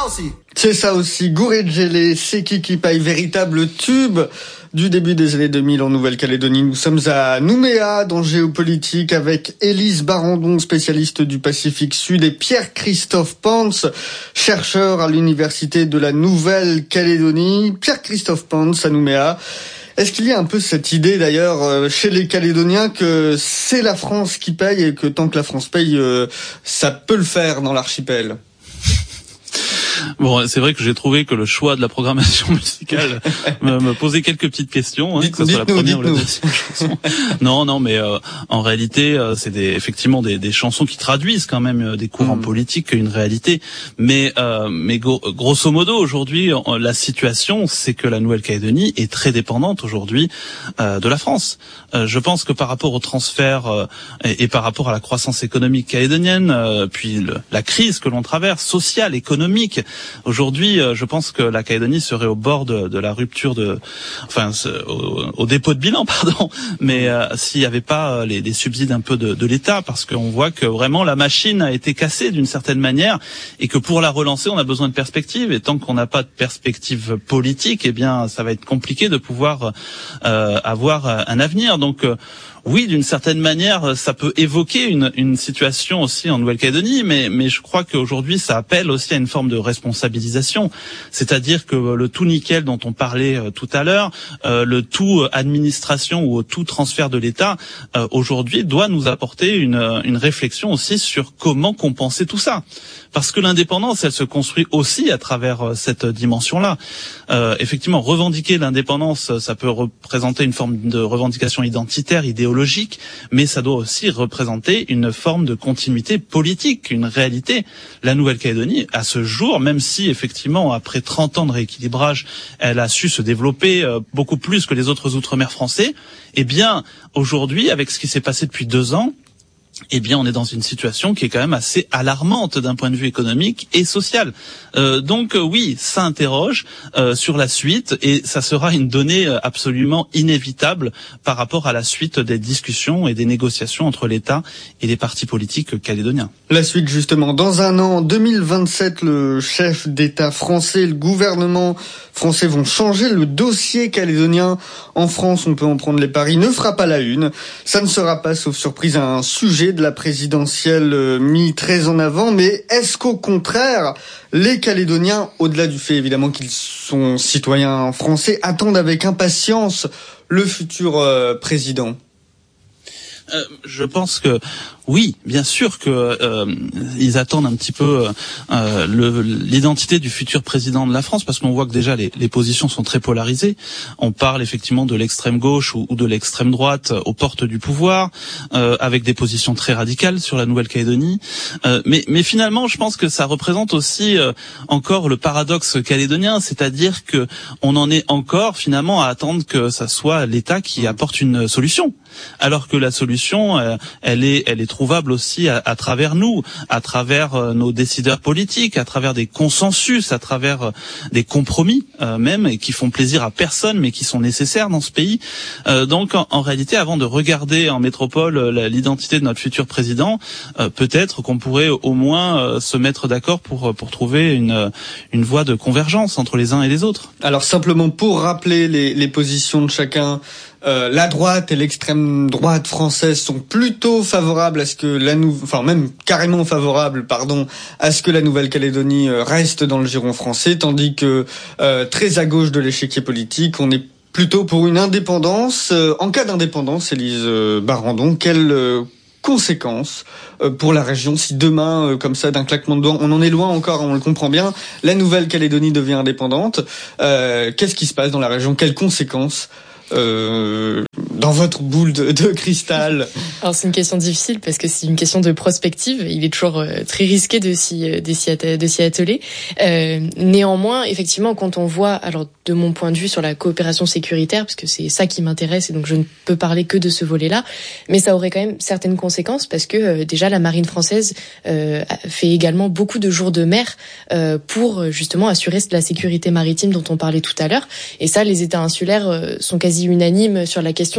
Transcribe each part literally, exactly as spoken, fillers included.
aussi. C'est ça aussi, Gouredjele, c'est qui qui paye, véritable tube du début des années deux mille en Nouvelle-Calédonie. Nous sommes à Nouméa, dans Géopolitique, avec Élise Barandon, spécialiste du Pacifique Sud, et Pierre-Christophe Pans, chercheur à l'Université de la Nouvelle-Calédonie. Pierre-Christophe Pans à Nouméa. Est-ce qu'il y a un peu cette idée d'ailleurs chez les Calédoniens que c'est la France qui paye et que tant que la France paye, ça peut le faire dans l'archipel ? Bon, c'est vrai que j'ai trouvé que le choix de la programmation musicale me, me posait quelques petites questions, hein, dites, que ce soit la première ou la dites-nous. deuxième chanson. Non, non, mais euh, en réalité, euh, c'est des, effectivement des, des chansons qui traduisent quand même euh, des courants mmh. politiques, une réalité. Mais, euh, mais go, grosso modo, aujourd'hui, euh, la situation, c'est que la Nouvelle-Calédonie est très dépendante aujourd'hui euh, de la France. Euh, je pense que par rapport au transfert euh, et, et par rapport à la croissance économique calédonienne, euh, puis le, la crise que l'on traverse, sociale, économique. Aujourd'hui, je pense que la Calédonie serait au bord de, de la rupture de, enfin, au, au dépôt de bilan, pardon. Mais euh, s'il n'y avait pas les, les subsides un peu de, de l'État, parce qu'on voit que vraiment la machine a été cassée d'une certaine manière, et que pour la relancer, on a besoin de perspectives. Et tant qu'on n'a pas de perspective politique, eh bien, ça va être compliqué de pouvoir euh, avoir un avenir. Donc euh, oui, d'une certaine manière, ça peut évoquer une, une situation aussi en Nouvelle-Calédonie, mais, mais je crois qu'aujourd'hui, ça appelle aussi à une forme de responsabilisation. C'est-à-dire que le tout nickel dont on parlait euh, tout à l'heure, euh, le tout administration ou tout transfert de l'État, euh, aujourd'hui, doit nous apporter une, une réflexion aussi sur comment compenser tout ça. Parce que l'indépendance, elle se construit aussi à travers euh, cette dimension-là. Euh, effectivement, revendiquer l'indépendance, ça peut représenter une forme de revendication identitaire, idéologique, mais ça doit aussi représenter une forme de continuité politique, une réalité. La Nouvelle-Calédonie, à ce jour, même si effectivement, après trente ans de rééquilibrage, elle a su se développer euh, beaucoup plus que les autres outre-mer français, eh bien, aujourd'hui, avec ce qui s'est passé depuis deux ans, eh bien, on est dans une situation qui est quand même assez alarmante d'un point de vue économique et social. Euh, donc, euh, oui, ça interroge euh, sur la suite, et ça sera une donnée absolument inévitable par rapport à la suite des discussions et des négociations entre l'État et les partis politiques calédoniens. La suite, justement, dans un an, deux mille vingt-sept, le chef d'État français, le gouvernement français vont changer le dossier calédonien. En France, on peut en prendre les paris, ne fera pas la une. Ça ne sera pas, sauf surprise, un sujet de la présidentielle euh, mis très en avant, mais est-ce qu'au contraire, les Calédoniens, au-delà du fait évidemment qu'ils sont citoyens français, attendent avec impatience le futur euh, président ? Euh, je pense que oui, bien sûr que euh, ils attendent un petit peu euh, le, l'identité du futur président de la France, parce qu'on voit que déjà les, les positions sont très polarisées. On parle effectivement de l'extrême gauche ou, ou de l'extrême droite aux portes du pouvoir, euh, avec des positions très radicales sur la Nouvelle-Calédonie. Euh, mais, mais finalement, je pense que ça représente aussi euh, encore le paradoxe calédonien, c'est-à-dire que on en est encore finalement à attendre que ça soit l'État qui apporte une solution, alors que la solution, euh, elle est, elle est trouvable aussi à, à travers nous, à travers euh, nos décideurs politiques, à travers des consensus, à travers euh, des compromis euh, même, et qui font plaisir à personne, mais qui sont nécessaires dans ce pays. Euh, donc, en, en réalité, avant de regarder en métropole euh, la, l'identité de notre futur président, euh, peut-être qu'on pourrait au moins euh, se mettre d'accord pour pour trouver une une voie de convergence entre les uns et les autres. Alors simplement pour rappeler les, les positions de chacun. Euh, la droite et l'extrême droite française sont plutôt favorables à ce que la nou- enfin même carrément favorables, pardon, à ce que la Nouvelle-Calédonie euh, reste dans le giron français, tandis que euh, très à gauche de l'échiquier politique, on est plutôt pour une indépendance. Euh, en cas d'indépendance, Élise euh, Barandon, quelle euh, conséquences euh, pour la région si demain, euh, comme ça, d'un claquement de doigts, on en est loin encore, on le comprend bien, la Nouvelle-Calédonie devient indépendante. Euh, qu'est-ce qui se passe dans la région ? Quelles conséquences Euh, dans votre boule de, de cristal? Alors c'est une question difficile parce que c'est une question de prospective. Il est toujours euh, très risqué de s'y, de s'y, atte- de s'y atteler. Euh, néanmoins, effectivement, quand on voit, alors de mon point de vue sur la coopération sécuritaire, parce que c'est ça qui m'intéresse et donc je ne peux parler que de ce volet-là, mais ça aurait quand même certaines conséquences parce que euh, déjà la marine française euh, fait également beaucoup de jours de mer euh, pour justement assurer la sécurité maritime dont on parlait tout à l'heure. Et ça, les États insulaires euh, sont quasi unanimes sur la question.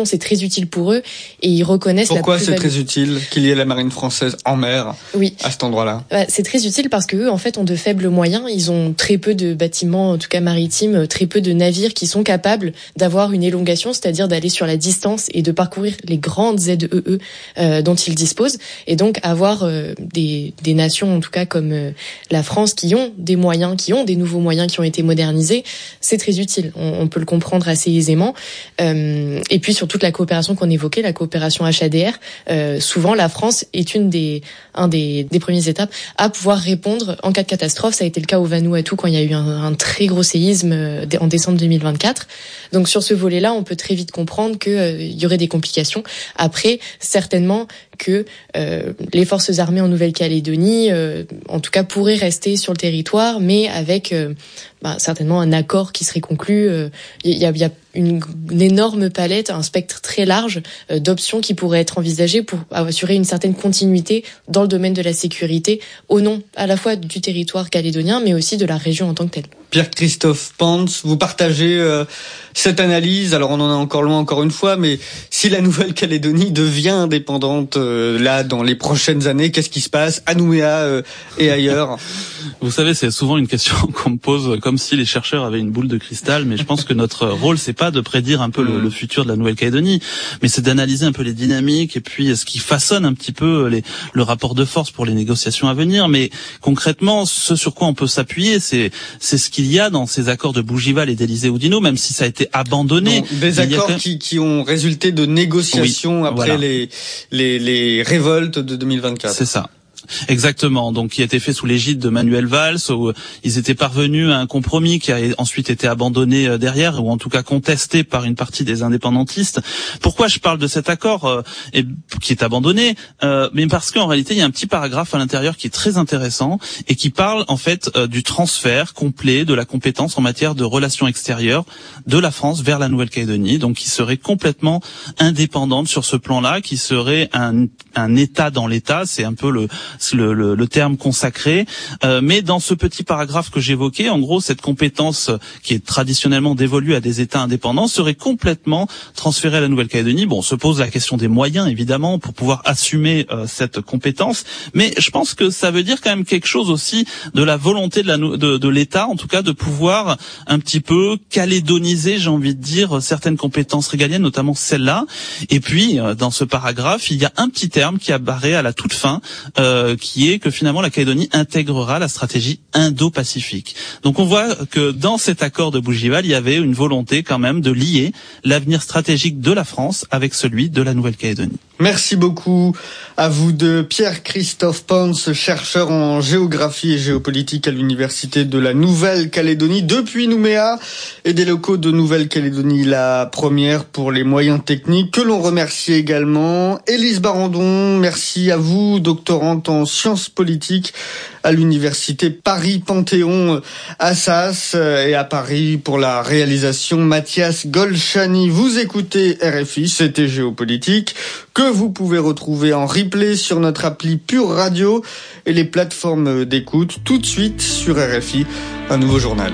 c'est très utile pour eux et ils reconnaissent Pourquoi la c'est très utile qu'il y ait la marine française en mer oui. à cet endroit-là? Bah, c'est très utile parce que eux, en fait, ont de faibles moyens. Ils ont très peu de bâtiments, en tout cas maritimes, très peu de navires qui sont capables d'avoir une élongation, c'est-à-dire d'aller sur la distance et de parcourir les grandes Z E E euh, dont ils disposent. Et donc avoir euh, des, des nations, en tout cas comme euh, la France, qui ont des moyens, qui ont des nouveaux moyens qui ont été modernisés, c'est très utile. On, on peut le comprendre assez aisément. Euh, et puis sur toute la coopération qu'on évoquait, la coopération H A D R, euh, souvent la France est une des un des, des premières étapes à pouvoir répondre en cas de catastrophe. Ça a été le cas au Vanuatu quand il y a eu un, un très gros séisme en décembre deux mille vingt-quatre. Donc sur ce volet-là, on peut très vite comprendre qu'il euh, y aurait des complications. Après, certainement que euh, les forces armées en Nouvelle-Calédonie, euh, en tout cas, pourraient rester sur le territoire, mais avec euh, bah, certainement un accord qui serait conclu. Il euh, y, a, y a une, une énorme palette, un spectre très large euh, d'options qui pourraient être envisagées pour assurer une certaine continuité dans le domaine de la sécurité, au nom à la fois du territoire calédonien, mais aussi de la région en tant que telle. Pierre-Christophe Pans, vous partagez euh, cette analyse. Alors on en est encore loin encore une fois, mais si la Nouvelle-Calédonie devient indépendante euh, là dans les prochaines années, qu'est-ce qui se passe à Nouméa euh, et ailleurs? Vous savez, c'est souvent une question qu'on me pose comme si les chercheurs avaient une boule de cristal, mais je pense que notre rôle, c'est pas de prédire un peu le, le futur de la Nouvelle-Calédonie, mais c'est d'analyser un peu les dynamiques et puis ce qui façonne un petit peu les, le rapport de force pour les négociations à venir. Mais concrètement, ce sur quoi on peut s'appuyer, c'est, c'est ce qu'il y a dans ces accords de Bougival et d'Élysée-Oudinot, même si ça a été abandonné. Donc, des accords même... qui, qui ont résulté de négociations oui, après voilà. les, les, les révoltes de deux mille vingt-quatre. C'est ça. Exactement, donc qui a été fait sous l'égide de Manuel Valls, où ils étaient parvenus à un compromis qui a ensuite été abandonné derrière, ou en tout cas contesté par une partie des indépendantistes. Pourquoi je parle de cet accord euh, et, qui est abandonné euh, Mais parce qu'en réalité, il y a un petit paragraphe à l'intérieur qui est très intéressant et qui parle en fait euh, du transfert complet de la compétence en matière de relations extérieures de la France vers la Nouvelle-Calédonie, donc qui serait complètement indépendante sur ce plan-là, qui serait un, un État dans l'État, c'est un peu le Le, le, le terme consacré, euh, mais dans ce petit paragraphe que j'évoquais, en gros, cette compétence qui est traditionnellement dévolue à des États indépendants serait complètement transférée à la Nouvelle-Calédonie. Bon, on se pose la question des moyens, évidemment, pour pouvoir assumer euh, cette compétence, mais je pense que ça veut dire quand même quelque chose aussi de la volonté de, la, de, de l'État, en tout cas, de pouvoir un petit peu calédoniser, j'ai envie de dire, certaines compétences régaliennes, notamment celle-là. Et puis, euh, dans ce paragraphe, il y a un petit terme qui apparaît à la toute fin, euh, qui est que finalement la Calédonie intégrera la stratégie Indo-Pacifique. Donc on voit que dans cet accord de Bougival, il y avait une volonté quand même de lier l'avenir stratégique de la France avec celui de la Nouvelle-Calédonie. Merci beaucoup à vous deux. Pierre-Christophe Pans, chercheur en géographie et géopolitique à l'Université de la Nouvelle-Calédonie depuis Nouméa et des locaux de Nouvelle-Calédonie, la première pour les moyens techniques que l'on remercie également. Élise Barandon, merci à vous, doctorante en sciences politiques à l'Université Paris-Panthéon Assas et à Paris pour la réalisation Mathias Golchani. Vous écoutez R F I, c'était Géopolitique, que vous pouvez retrouver en replay sur notre appli Pure Radio et les plateformes d'écoute. Tout de suite sur R F I, un nouveau journal.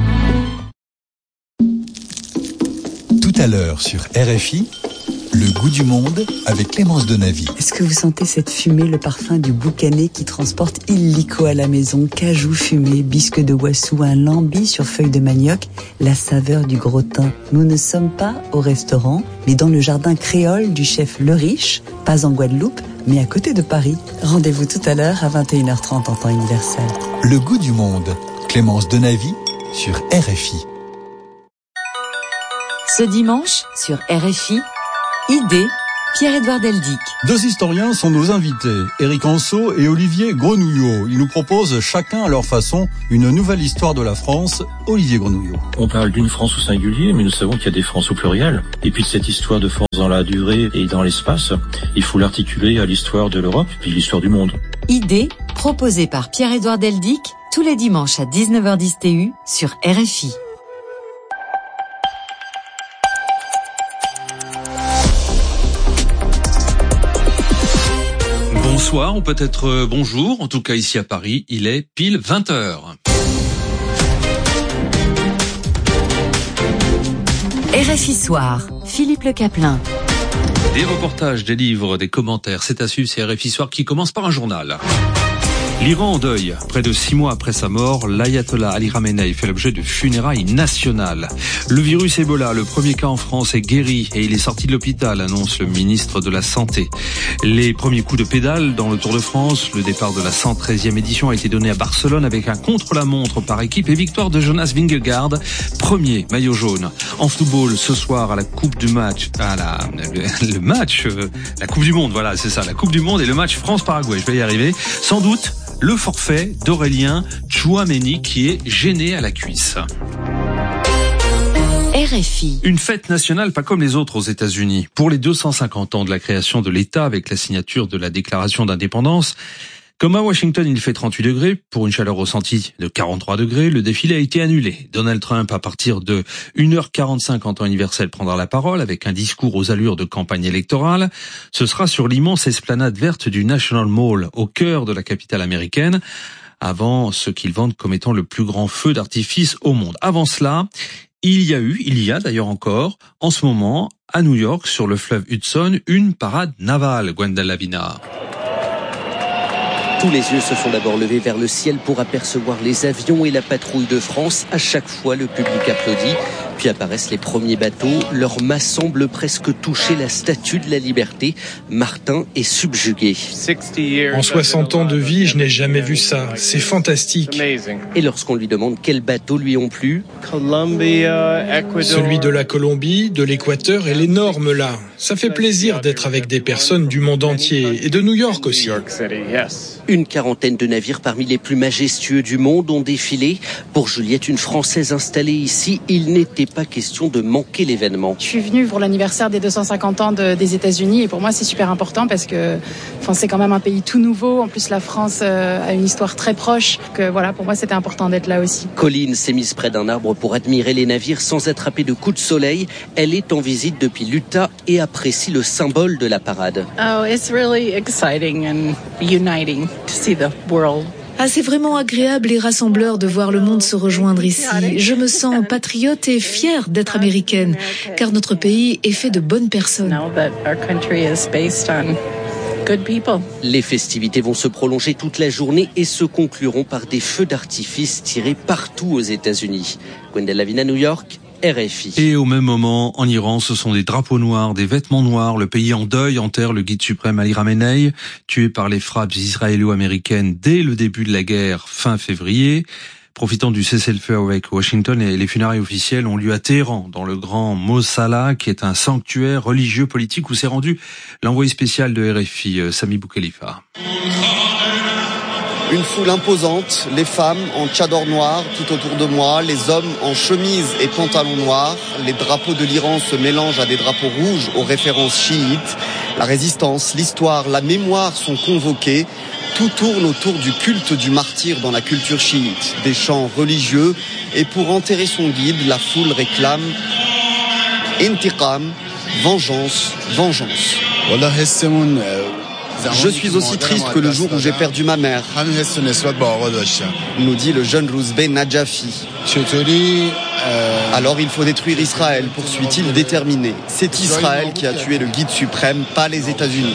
Tout à l'heure sur R F I, le goût du monde avec Clémence Donavy. Est-ce que vous sentez cette fumée, le parfum du boucané qui transporte illico à la maison? Cajou fumé, bisque de Wassou, un lambi sur feuilles de manioc, la saveur du gros thym. Nous ne sommes pas au restaurant, mais dans le jardin créole du chef Le Riche, pas en Guadeloupe, mais à côté de Paris. Rendez-vous tout à l'heure à vingt et une heures trente en temps universel. Le goût du monde, Clémence Donavy sur R F I. Ce dimanche, sur R F I, Idée, Pierre-Édouard Deldic. Deux historiens sont nos invités, Éric Anceau et Olivier Grenouillot. Ils nous proposent chacun à leur façon une nouvelle histoire de la France. Olivier Grenouillot. On parle d'une France au singulier, mais nous savons qu'il y a des France au pluriel. Et puis cette histoire de France dans la durée et dans l'espace, il faut l'articuler à l'histoire de l'Europe puis l'histoire du monde. Idée, proposée par Pierre-Édouard Deldic, tous les dimanches à dix-neuf heures dix T U sur R F I. Bonsoir, ou peut-être bonjour, en tout cas ici à Paris, il est pile vingt heures. R F I Soir, Philippe Triple Caplin. Des reportages, des livres, des commentaires, c'est à suivre, c'est R F I Soir qui commence par un journal. L'Iran en deuil. Près de six mois après sa mort, l'ayatollah Ali Khamenei fait l'objet de funérailles nationales. Le virus Ebola, le premier cas en France, est guéri et il est sorti de l'hôpital, annonce le ministre de la Santé. Les premiers coups de pédale dans le Tour de France. Le départ de la cent treizième édition a été donné à Barcelone avec un contre-la-montre par équipe et victoire de Jonas Vingegaard, premier maillot jaune. En football, ce soir à la Coupe du match, à la, le, le match, euh, la Coupe du Monde, voilà, c'est ça, la Coupe du Monde et le match France-Paraguay. Je vais y arriver. Sans doute, le forfait d'Aurélien Tchouaméni qui est gêné à la cuisse. R F I. Une fête nationale pas comme les autres aux États-Unis. Pour les deux cent cinquante ans de la création de l'État avec la signature de la Déclaration d'indépendance, comme à Washington il fait trente-huit degrés, pour une chaleur ressentie de quarante-trois degrés, le défilé a été annulé. Donald Trump, à partir de une heure quarante-cinq en temps universel, prendra la parole avec un discours aux allures de campagne électorale. Ce sera sur l'immense esplanade verte du National Mall, au cœur de la capitale américaine, avant ce qu'ils vendent comme étant le plus grand feu d'artifice au monde. Avant cela, il y a eu, il y a d'ailleurs encore, en ce moment, à New York, sur le fleuve Hudson, une parade navale, Gwenda Lavina. Tous les yeux se sont d'abord levés vers le ciel pour apercevoir les avions et la patrouille de France. À chaque fois, le public applaudit. Puis apparaissent les premiers bateaux. Leur mât semble presque toucher la statue de la liberté. Martin est subjugué. En soixante ans de vie, je n'ai jamais vu ça. C'est fantastique. Et lorsqu'on lui demande quels bateaux lui ont plu, celui de la Colombie, de l'Équateur et l'énorme là. Ça fait plaisir d'être avec des personnes du monde entier et de New York aussi. Une quarantaine de navires parmi les plus majestueux du monde ont défilé. Pour Juliette, une Française installée ici, il n'était pas question de manquer l'événement. Je suis venue pour l'anniversaire des deux cent cinquante ans de, des États-Unis et pour moi c'est super important parce que enfin, c'est quand même un pays tout nouveau. En plus la France euh, a une histoire très proche. Que, voilà, pour moi c'était important d'être là aussi. Colline s'est mise près d'un arbre pour admirer les navires sans attraper de coups de soleil. Elle est en visite depuis l'Utah et apprécie le symbole de la parade. Oh, it's really exciting and uniting to see the world. Ah, c'est vraiment agréable et rassembleur de voir le monde se rejoindre ici. Je me sens patriote et fière d'être américaine, car notre pays est fait de bonnes personnes. Les festivités vont se prolonger toute la journée et se concluront par des feux d'artifice tirés partout aux États-Unis. Gwenda Lavina, New York, R F I. Et au même moment, en Iran, ce sont des drapeaux noirs, des vêtements noirs. Le pays en deuil enterre le guide suprême Ali Khamenei, tué par les frappes israélo-américaines dès le début de la guerre, fin février. Profitant du cessez-le-feu avec Washington, et les funérailles officielles ont lieu à Téhéran, dans le grand Mosala, qui est un sanctuaire religieux politique où s'est rendu l'envoyé spécial de R F I, Sami Boukhelifa. Une foule imposante, les femmes en tchador noir tout autour de moi, les hommes en chemise et pantalon noir. Les drapeaux de l'Iran se mélangent à des drapeaux rouges aux références chiites. La résistance, l'histoire, la mémoire sont convoqués. Tout tourne autour du culte du martyr dans la culture chiite. Des chants religieux et pour enterrer son guide, la foule réclame intiqam, vengeance, vengeance. Je suis aussi triste que le jour où j'ai perdu ma mère, nous dit le jeune Rouzbeh Najafi. Alors il faut détruire Israël, poursuit-il déterminé. C'est Israël qui a tué le guide suprême, pas les États-Unis.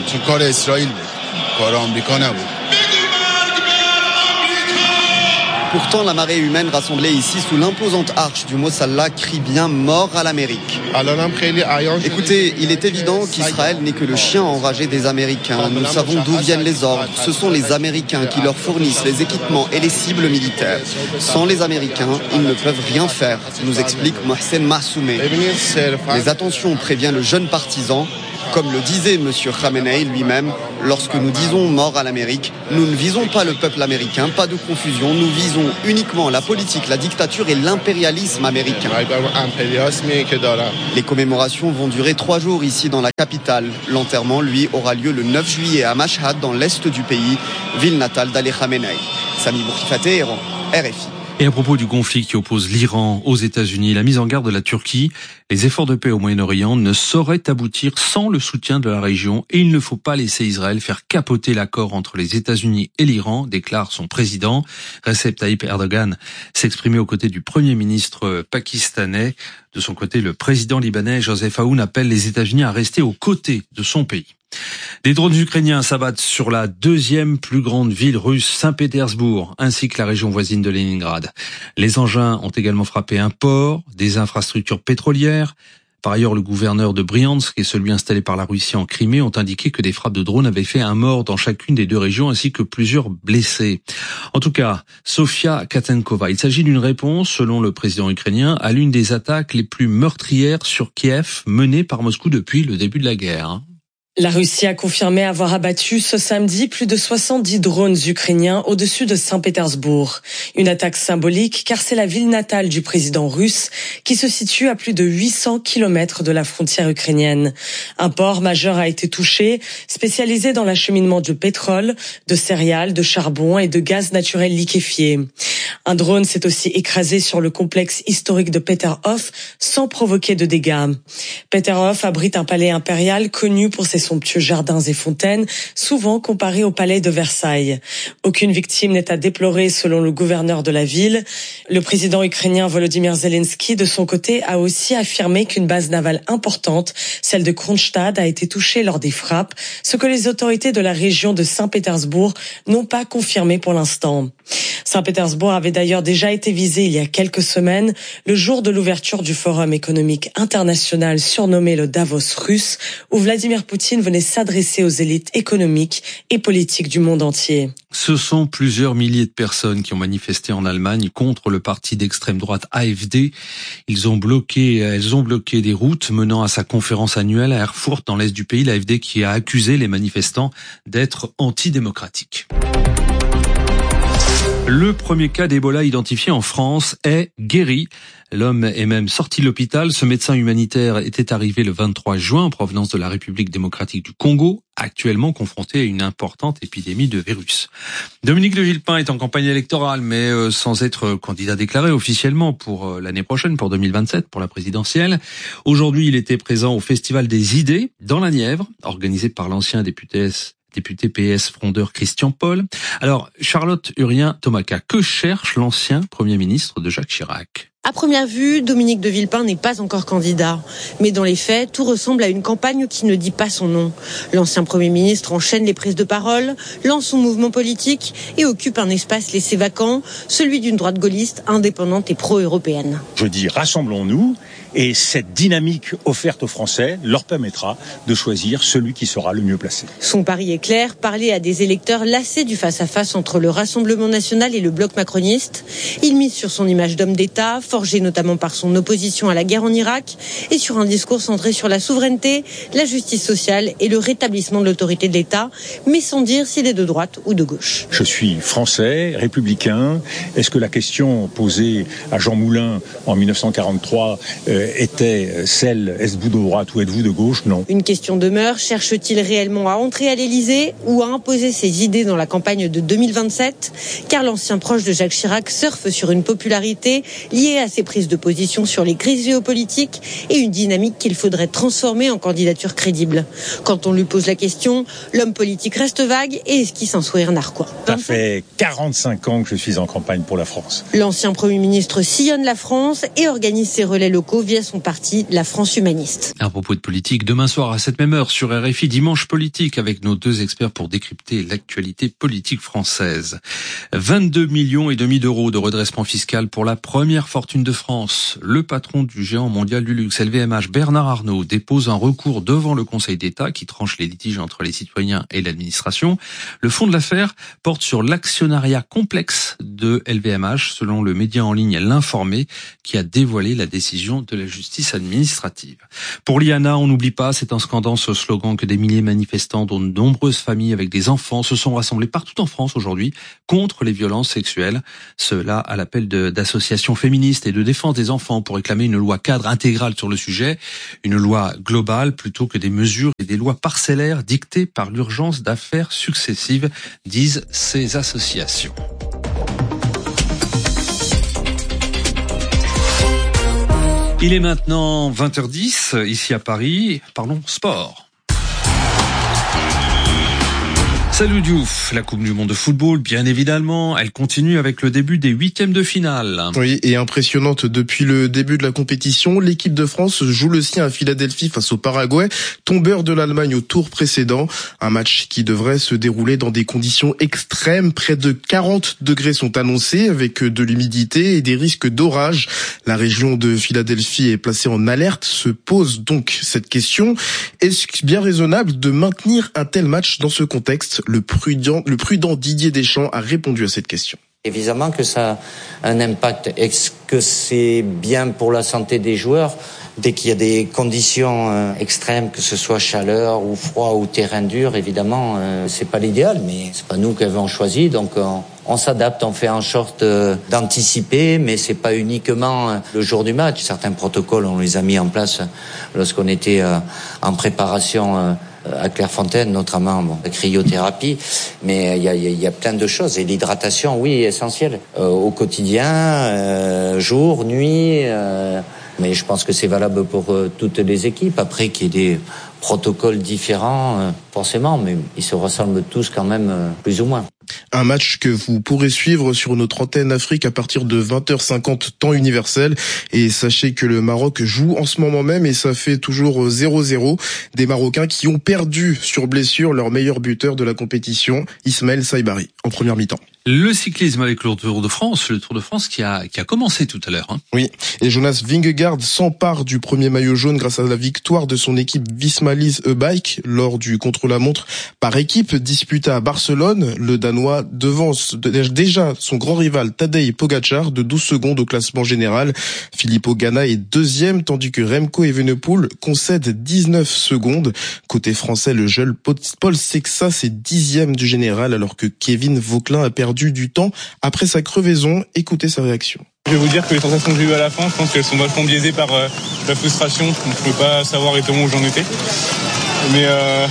Pourtant, la marée humaine rassemblée ici sous l'imposante arche du Mosalla crie bien mort à l'Amérique. Écoutez, il est évident qu'Israël n'est que le chien enragé des Américains. Nous savons d'où viennent les ordres. Ce sont les Américains qui leur fournissent les équipements et les cibles militaires. Sans les Américains, ils ne peuvent rien faire, nous explique Mohsen Mahsoumeh. Mais attention, prévient le jeune partisan. Comme le disait M. Khamenei lui-même, lorsque nous disons mort à l'Amérique, nous ne visons pas le peuple américain, pas de confusion, nous visons uniquement la politique, la dictature et l'impérialisme américain. Les commémorations vont durer trois jours ici dans la capitale. L'enterrement, lui, aura lieu le neuf juillet à Mashhad, dans l'est du pays, ville natale d'Ali Khamenei. Sami Boukhelifa, Téhéran, R F I. Et à propos du conflit qui oppose l'Iran aux États-Unis, la mise en garde de la Turquie, les efforts de paix au Moyen-Orient ne sauraient aboutir sans le soutien de la région et il ne faut pas laisser Israël faire capoter l'accord entre les États-Unis et l'Iran, déclare son président. Recep Tayyip Erdogan s'exprimait aux côtés du Premier ministre pakistanais De son côté, le président libanais Joseph Aoun appelle les États-Unis à rester aux côtés de son pays. Des drones ukrainiens s'abattent sur la deuxième plus grande ville russe, Saint-Pétersbourg, ainsi que la région voisine de Leningrad. Les engins ont également frappé un port, des infrastructures pétrolières. Par ailleurs, le gouverneur de Briansk et celui installé par la Russie en Crimée ont indiqué que des frappes de drones avaient fait un mort dans chacune des deux régions ainsi que plusieurs blessés. En tout cas, Sofia Katenkova, il s'agit d'une réponse, selon le président ukrainien, à l'une des attaques les plus meurtrières sur Kiev menées par Moscou depuis le début de la guerre. La Russie a confirmé avoir abattu ce samedi plus de soixante-dix drones ukrainiens au-dessus de Saint-Pétersbourg. Une attaque symbolique car c'est la ville natale du président russe qui se situe à plus de huit cents kilomètres de la frontière ukrainienne. Un port majeur a été touché, spécialisé dans l'acheminement de pétrole, de céréales, de charbon et de gaz naturel liquéfié. Un drone s'est aussi écrasé sur le complexe historique de Peterhof sans provoquer de dégâts. Peterhof abrite un palais impérial connu pour ses somptueux jardins et fontaines, souvent comparés au palais de Versailles. Aucune victime n'est à déplorer selon le gouverneur de la ville. Le président ukrainien Volodymyr Zelensky, de son côté, a aussi affirmé qu'une base navale importante, celle de Kronstadt, a été touchée lors des frappes, ce que les autorités de la région de Saint-Pétersbourg n'ont pas confirmé pour l'instant. Saint-Pétersbourg avait d'ailleurs déjà été visé il y a quelques semaines, le jour de l'ouverture du Forum économique international surnommé le Davos russe, où Vladimir Poutine venait s'adresser aux élites économiques et politiques du monde entier. Ce sont plusieurs milliers de personnes qui ont manifesté en Allemagne contre le parti d'extrême droite A F D. Ils ont bloqué, elles ont bloqué des routes menant à sa conférence annuelle à Erfurt dans l'est du pays. L'A F D qui a accusé les manifestants d'être antidémocratiques. Le premier cas d'Ebola identifié en France est guéri. L'homme est même sorti de l'hôpital. Ce médecin humanitaire était arrivé le vingt-trois juin en provenance de la République démocratique du Congo, actuellement confronté à une importante épidémie de virus. Dominique de Villepin est en campagne électorale, mais euh, sans être candidat déclaré officiellement pour euh, l'année prochaine, pour deux mille vingt-sept, pour la présidentielle. Aujourd'hui, il était présent au Festival des idées dans la Nièvre, organisé par l'ancien député député P S frondeur Christian Paul. Alors, Charlotte Urien-Tomaca, que cherche l'ancien Premier ministre de Jacques Chirac ? À première vue, Dominique de Villepin n'est pas encore candidat. Mais dans les faits, tout ressemble à une campagne qui ne dit pas son nom. L'ancien Premier ministre enchaîne les prises de parole, lance son mouvement politique et occupe un espace laissé vacant, celui d'une droite gaulliste indépendante et pro-européenne. Je dis rassemblons-nous et cette dynamique offerte aux Français leur permettra de choisir celui qui sera le mieux placé. Son pari est clair, parler à des électeurs lassés du face-à-face entre le Rassemblement national et le bloc macroniste. Il mise sur son image d'homme d'État, forgé notamment par son opposition à la guerre en Irak, et sur un discours centré sur la souveraineté, la justice sociale et le rétablissement de l'autorité de l'État, mais sans dire s'il est de droite ou de gauche. Je suis français, républicain. Est-ce que la question posée à Jean Moulin en mille neuf cent quarante-trois euh, était celle, êtes-vous de droite ou êtes-vous de gauche ? Non. Une question demeure, cherche-t-il réellement à entrer à l'Élysée ou à imposer ses idées dans la campagne de deux mille vingt-sept ? Car l'ancien proche de Jacques Chirac surfe sur une popularité liée à ses prises de position sur les crises géopolitiques et une dynamique qu'il faudrait transformer en candidature crédible. Quand on lui pose la question, l'homme politique reste vague et esquisse un sourire narquois. Ça fait quarante-cinq ans que je suis en campagne pour la France. L'ancien Premier ministre sillonne la France et organise ses relais locaux via son parti, la France humaniste. À propos de politique, demain soir à cette même heure sur R F I, Dimanche politique, avec nos deux experts pour décrypter l'actualité politique française. vingt-deux millions et demi d'euros de redressement fiscal pour la première fortune de France. Le patron du géant mondial du luxe L V M H, Bernard Arnault, dépose un recours devant le Conseil d'État qui tranche les litiges entre les citoyens et l'administration. Le fond de l'affaire porte sur l'actionnariat complexe de L V M H, selon le média en ligne L'Informé, qui a dévoilé la décision de la justice administrative. Pour l'I A N A, on n'oublie pas, c'est en scandant ce slogan que des milliers de manifestants, dont de nombreuses familles avec des enfants, se sont rassemblés partout en France aujourd'hui contre les violences sexuelles. Cela à l'appel de, d'associations féministes et de défense des enfants pour réclamer une loi cadre intégrale sur le sujet, une loi globale plutôt que des mesures et des lois parcellaires dictées par l'urgence d'affaires successives, disent ces associations. Il est maintenant vingt heures dix, ici à Paris. Parlons sport. Salut Diouf, la Coupe du Monde de football, bien évidemment, elle continue avec le début des huitièmes de finale. Oui, et impressionnante depuis le début de la compétition, l'équipe de France joue le sien à Philadelphie face au Paraguay, tombeur de l'Allemagne au tour précédent. Un match qui devrait se dérouler dans des conditions extrêmes. Près de quarante degrés sont annoncés avec de l'humidité et des risques d'orage. La région de Philadelphie est placée en alerte. Se pose donc cette question. Est-ce bien raisonnable de maintenir un tel match dans ce contexte ? Le prudent, le prudent Didier Deschamps a répondu à cette question. Évidemment que ça a un impact. Est-ce que c'est bien pour la santé des joueurs ? Dès qu'il y a des conditions extrêmes, que ce soit chaleur ou froid ou terrain dur, évidemment, c'est pas l'idéal, mais c'est pas nous qui avons choisi, donc on, on s'adapte, on fait en sorte d'anticiper, mais c'est pas uniquement le jour du match. Certains protocoles, on les a mis en place lorsqu'on était en préparation à Clairefontaine, notamment bon, la cryothérapie, mais il y a, y, a, y a plein de choses. Et l'hydratation, oui, est essentielle euh, au quotidien, euh, jour, nuit. Euh, mais je pense que c'est valable pour euh, toutes les équipes. Après, qu'il y ait des protocoles différents, euh, forcément, mais ils se ressemblent tous quand même, euh, plus ou moins. Un match que vous pourrez suivre sur notre antenne Afrique à partir de vingt heures cinquante temps universel. Et sachez que le Maroc joue en ce moment même et ça fait toujours zéro zéro. Des Marocains qui ont perdu sur blessure leur meilleur buteur de la compétition, Ismaël Saibari, en première mi-temps. Le cyclisme avec le Tour de France, le Tour de France qui a, qui a commencé tout à l'heure. Hein. Oui, et Jonas Vingegaard s'empare du premier maillot jaune grâce à la victoire de son équipe Visma Lease E-Bike lors du contre-la-montre par équipe disputé à Barcelone. Le Danois devance déjà son grand rival Tadej Pogacar de douze secondes au classement général. Filippo Ganna est deuxième tandis que Remco Evenepoel concède dix-neuf secondes. Côté français, le jeune Paul Sexas est dixième du général alors que Kevin Vauquelin a perdu du temps après sa crevaison. Écoutez sa réaction. Je vais vous dire que les sensations que j'ai eues à la fin, je pense qu'elles sont vachement biaisées par euh, la frustration. Donc je ne peux pas savoir exactement où j'en étais. Mais euh,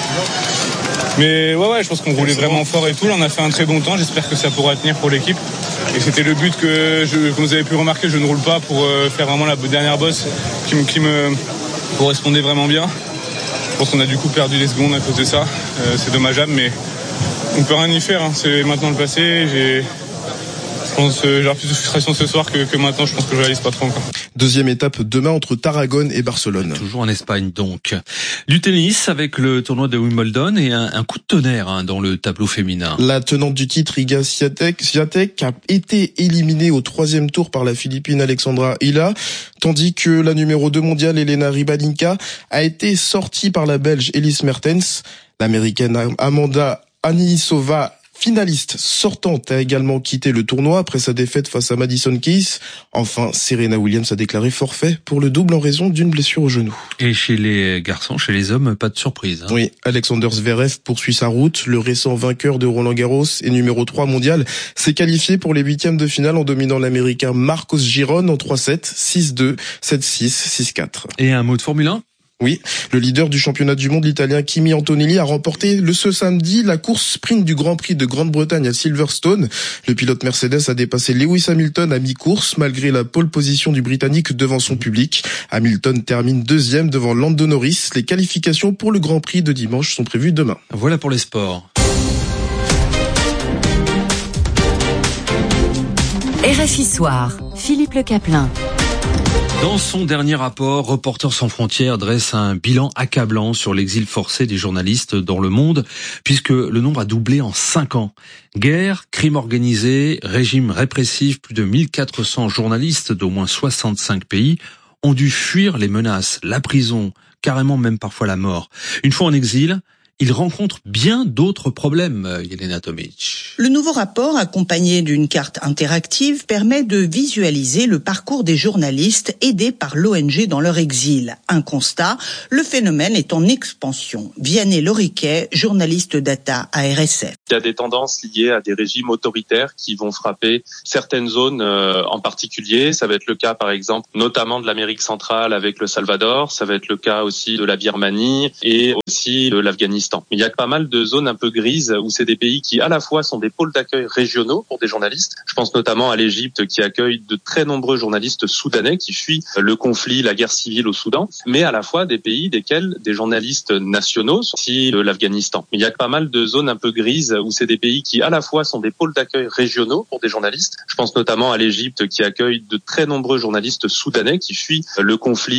mais ouais ouais, je pense qu'on roulait vraiment fort et tout. Là, on a fait un très bon temps. J'espère que ça pourra tenir pour l'équipe. Et c'était le but que, je, comme vous avez pu remarquer, je ne roule pas pour euh, faire vraiment la dernière bosse qui me, qui me correspondait vraiment bien. Je pense qu'on a du coup perdu des secondes à cause de ça. Euh, c'est dommageable, mais on peut rien y faire, hein. C'est maintenant le passé. J'ai, je pense, euh, j'ai plus de frustration ce soir que, que maintenant. Je pense que je réalise pas trop encore. Deuxième étape demain entre Tarragone et Barcelone. Toujours en Espagne donc. Du tennis avec le tournoi de Wimbledon et un, un coup de tonnerre hein, dans le tableau féminin. La tenante du titre, Iga Swiatek, a été éliminée au troisième tour par la Philippine Alexandra Hila, tandis que la numéro deux mondiale, Elena Rybakina, a été sortie par la Belge Elise Mertens. L'Américaine Amanda Anisova, finaliste sortante, a également quitté le tournoi après sa défaite face à Madison Keys. Enfin, Serena Williams a déclaré forfait pour le double en raison d'une blessure au genou. Et chez les garçons, chez les hommes, pas de surprise. Hein. Oui, Alexander Zverev poursuit sa route. Le récent vainqueur de Roland-Garros et numéro trois mondial s'est qualifié pour les huitièmes de finale en dominant l'Américain Marcos Giron en trois sept, six deux, sept six, six quatre. Et un mot de Formule un ? Oui, le leader du championnat du monde, l'Italien Kimi Antonelli, a remporté le ce samedi la course sprint du Grand Prix de Grande-Bretagne à Silverstone. Le pilote Mercedes a dépassé Lewis Hamilton à mi-course malgré la pole position du Britannique devant son public. Hamilton termine deuxième devant Lando Norris. Les qualifications pour le Grand Prix de dimanche sont prévues demain. Voilà pour les sports. R F I Soir, Philippe Le Caplin. Dans son dernier rapport, Reporters sans frontières dresse un bilan accablant sur l'exil forcé des journalistes dans le monde, puisque le nombre a doublé en cinq ans. Guerre, crime organisé, régime répressif, plus de mille quatre cents journalistes d'au moins soixante-cinq pays ont dû fuir les menaces, la prison, carrément même parfois la mort. Une fois en exil, il rencontre bien d'autres problèmes, Yelena Tomic. Le nouveau rapport, accompagné d'une carte interactive, permet de visualiser le parcours des journalistes aidés par l'O N G dans leur exil. Un constat, le phénomène est en expansion. Vianney Loriquet, journaliste data à R S F. Il y a des tendances liées à des régimes autoritaires qui vont frapper certaines zones euh, en particulier. Ça va être le cas, par exemple, notamment de l'Amérique centrale avec le Salvador. Ça va être le cas aussi de la Birmanie et aussi de l'Afghanistan l'Afghanistan. Il y a pas mal de zones un peu grises où c'est des pays qui à la fois sont des pôles d'accueil régionaux pour des journalistes. Je pense notamment à l'Égypte qui accueille de très nombreux journalistes soudanais qui fuient le conflit, la guerre civile au Soudan, mais à la fois des pays desquels des journalistes nationaux, aussi l'Afghanistan. Il y a pas mal de zones un peu grises où c'est des pays qui à la fois sont des pôles d'accueil régionaux pour des journalistes. Je pense notamment à l'Égypte qui accueille de très nombreux journalistes soudanais qui fuient le conflit,